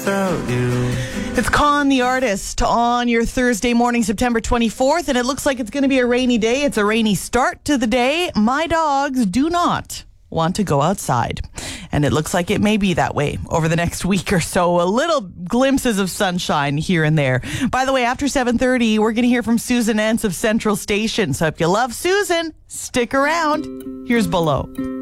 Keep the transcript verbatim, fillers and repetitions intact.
It's Con the Artist on your Thursday morning, September twenty-fourth, and it looks like it's going to be a rainy day. It's a rainy start to the day. My dogs do not want to go outside, and it looks like it may be that way over the next week or so. A little glimpses of sunshine here and there. By the way, after seven thirty, we're going to hear from Susan Entz of Central Station. So if you love Susan, stick around. Here's Below.